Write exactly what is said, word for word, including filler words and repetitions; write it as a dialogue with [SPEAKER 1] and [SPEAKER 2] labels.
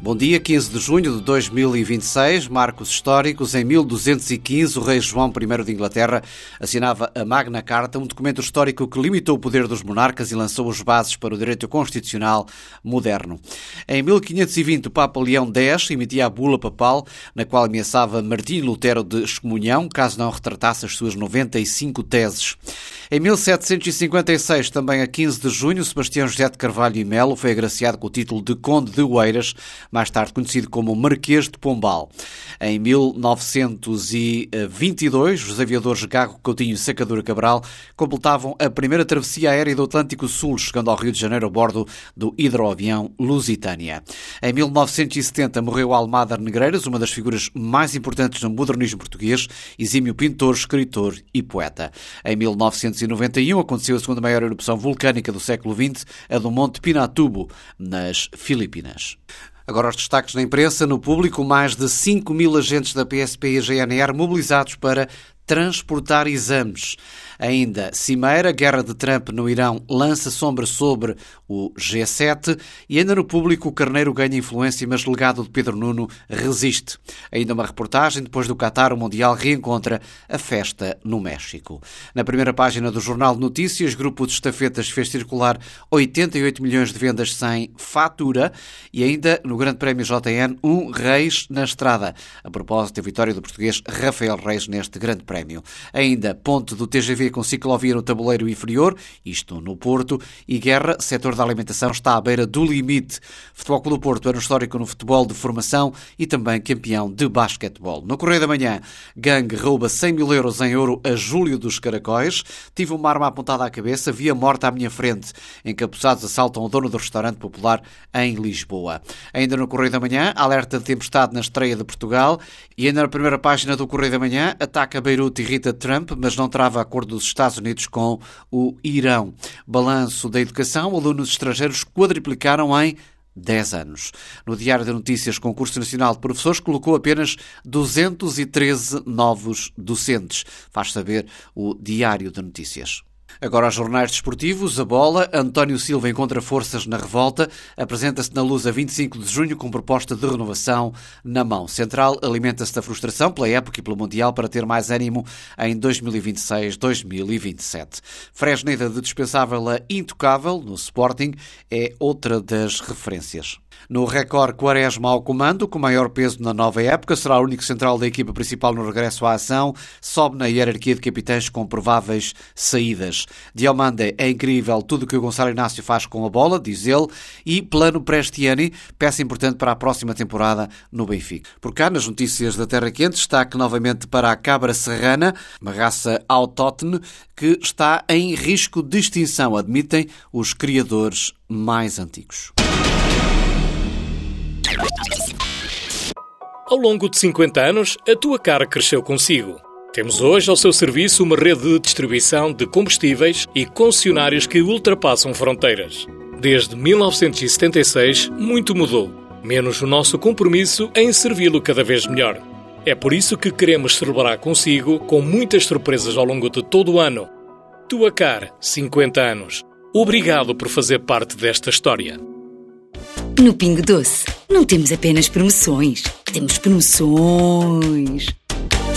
[SPEAKER 1] Bom dia, quinze de junho de dois mil e vinte e seis, marcos históricos. Em mil duzentos e quinze, o rei João I de Inglaterra assinava a Magna Carta, um documento histórico que limitou o poder dos monarcas e lançou as bases para o direito constitucional moderno. Em mil quinhentos e vinte, o Papa Leão X emitia a bula papal, na qual ameaçava Martinho Lutero de excomunhão, caso não retratasse as suas noventa e cinco teses. Em mil setecentos e cinquenta e seis, também a quinze de junho, Sebastião José de Carvalho e Melo foi agraciado com o título de Conde de Oeiras, mais tarde conhecido como Marquês de Pombal. Em mil novecentos e vinte e dois, os aviadores Gago Coutinho e Sacadura Cabral completavam a primeira travessia aérea do Atlântico Sul, chegando ao Rio de Janeiro a bordo do hidroavião Lusitânia. Em mil novecentos e setenta morreu Almada Negreiras, uma das figuras mais importantes no modernismo português, exímio pintor, escritor e poeta. Em mil novecentos e noventa e um aconteceu a segunda maior erupção vulcânica do século vinte, a do Monte Pinatubo, nas Filipinas. Agora os destaques na imprensa. No público, mais de cinco mil agentes da P S P e a G N R mobilizados para transportar exames. Ainda, Cimeira, guerra de Trump no Irão lança sombra sobre o G sete e ainda no público o Carneiro ganha influência, mas o legado de Pedro Nuno resiste. Ainda uma reportagem, depois do Qatar, o Mundial reencontra a festa no México. Na primeira página do Jornal de Notícias, grupo de estafetas fez circular oitenta e oito milhões de vendas sem fatura e ainda no Grande Prémio J N, um Reis na estrada. A propósito da vitória do português Rafael Reis neste Grande Prémio. Ainda, ponte do T G V com ciclovia no tabuleiro inferior, isto no Porto, e guerra, setor da alimentação está à beira do limite. Futebol Clube do Porto era um histórico no futebol de formação e também campeão de basquetebol. No Correio da Manhã, gangue rouba cem mil euros em ouro a Júlio dos Caracóis. Tive uma arma apontada à cabeça, via morte à minha frente. Encapuçados assaltam o dono do restaurante popular em Lisboa. Ainda no Correio da Manhã, alerta de tempestade na estreia de Portugal. E ainda na primeira página do Correio da Manhã, ataca Beirute e irrita Trump, mas não trava acordo dos Estados Unidos com o Irão. Balanço da educação, alunos estrangeiros quadriplicaram em dez anos. No Diário de Notícias, Concurso Nacional de Professores colocou apenas duzentos e treze novos docentes. Faz saber o Diário de Notícias. Agora aos jornais desportivos, a bola. António Silva encontra forças na revolta. Apresenta-se na Luz a vinte e cinco de junho com proposta de renovação na mão. Central alimenta-se da frustração pela época e pelo Mundial para ter mais ânimo em dois mil e vinte e seis a dois mil e vinte e sete. Fresneda de dispensável a intocável no Sporting é outra das referências. No Record, Quaresma ao comando, com maior peso na nova época, será o único central da equipa principal no regresso à ação, sobe na hierarquia de capitães com prováveis saídas. Diomande é incrível tudo o que o Gonçalo Inácio faz com a bola, diz ele, e plano Prestiani, peça importante para a próxima temporada no Benfica. Por cá, nas notícias da Terra Quente, destaque novamente para a cabra serrana, uma raça autóctone que está em risco de extinção, admitem os criadores mais antigos.
[SPEAKER 2] Ao longo de cinquenta anos, a tua cara cresceu consigo. Temos hoje ao seu serviço uma rede de distribuição de combustíveis e concessionários que ultrapassam fronteiras. Desde mil novecentos e setenta e seis, muito mudou, menos o nosso compromisso em servi-lo cada vez melhor. É por isso que queremos celebrar consigo com muitas surpresas ao longo de todo o ano. Tua Car, cinquenta anos. Obrigado por fazer parte desta história.
[SPEAKER 3] No Pingo Doce, não temos apenas promoções, temos promoções.